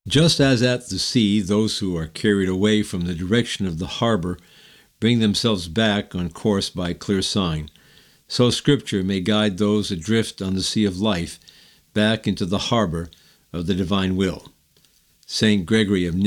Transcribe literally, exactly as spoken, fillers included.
Just as at the sea those who are carried away from the direction of the harbor bring themselves back on course by a clear sign, so Scripture may guide those adrift on the sea of life back into the harbor of the divine will. Saint Gregory of